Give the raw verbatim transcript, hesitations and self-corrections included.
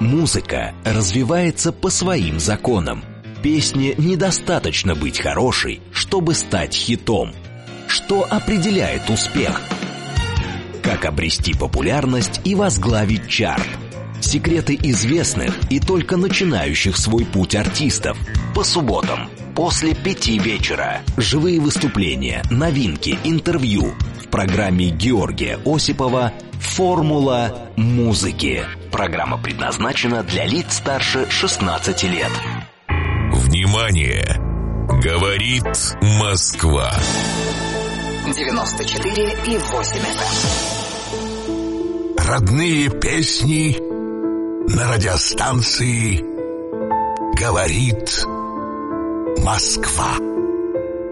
Музыка развивается по своим законам. Песне недостаточно быть хорошей, чтобы стать хитом. Что определяет успех? Как обрести популярность и возглавить чарт? Секреты известных и только начинающих свой путь артистов. По субботам после пяти вечера. Живые выступления, новинки, интервью в программе Георгия Осипова «Формула музыки». Программа предназначена для лиц старше шестнадцати лет. Внимание! Говорит Москва. девяносто четыре и восемь эф эм. Родные песни на радиостанции «Говорит Москва».